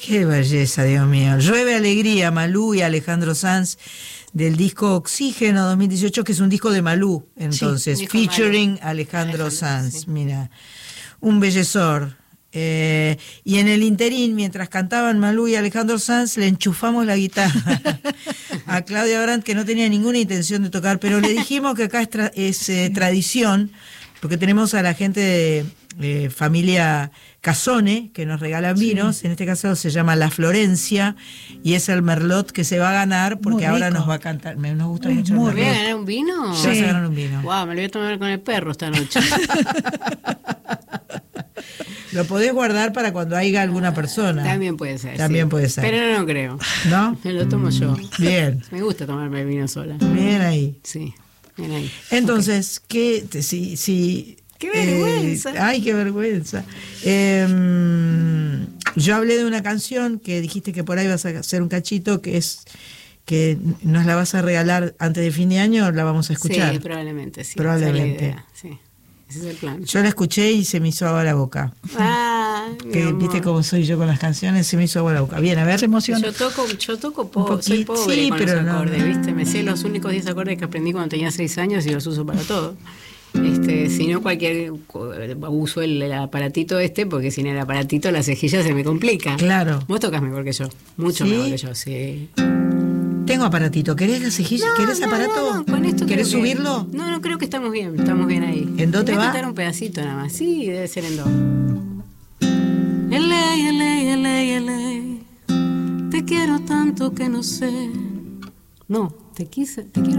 Qué belleza, Dios mío. Llueve alegría, Malú y Alejandro Sanz, del disco Oxígeno 2018, que es un disco de Malú, entonces, disco featuring Malú. Alejandro Sanz. Sí. Mira, un bellezor. Y en el interín, mientras cantaban Malú y Alejandro Sanz, le enchufamos la guitarra a Claudia Brandt, que no tenía ninguna intención de tocar, pero le dijimos que acá es tradición, porque tenemos a la gente de familia Casone, que nos regalan vinos, en este caso se llama La Florencia, y es el Merlot que se va a ganar, porque ahora nos va a cantar, nos gusta mucho el ¿Me Merlot. voy a ganar un vino? Sí. Vas a ganar un vino. Wow, me lo voy a tomar con el perro esta noche. Lo podés guardar para cuando haya alguna persona. También puede ser. También sí. puede ser. Pero no creo. ¿No? Me lo tomo yo. Bien. Me gusta tomarme el vino sola. Bien ahí. Sí, bien ahí. Entonces, ¿qué? Si ¡Qué vergüenza! Ay, qué vergüenza. Yo hablé de una canción que dijiste que por ahí vas a hacer un cachito, que nos la vas a regalar antes de fin de año, la vamos a escuchar. Sí, probablemente, sí. Probablemente. Esa es la idea, sí. Ese es el plan. Yo la escuché y se me hizo agua la boca. Que viste cómo soy yo con las canciones, se me hizo agua la boca. Bien, a ver. Se emociona. Yo toco soy pobre sí, con pero los acordes, no. ¿viste? Me sé los únicos 10 acordes que aprendí cuando tenía 6 años y los uso para todo. Si no uso el aparatito porque sin el aparatito la cejilla se me complica. Claro. Vos tocas mejor que yo, mucho ¿Sí? mejor que yo, sí. Tengo aparatito. ¿Querés la cejilla? ¿Querés aparato? No, con esto ¿Querés creo que- subirlo? No, creo que estamos bien ahí. ¿En do te Voy a va? cantar un pedacito nada más. Sí, debe ser en do. Te quiero tanto que no sé. No, te quiero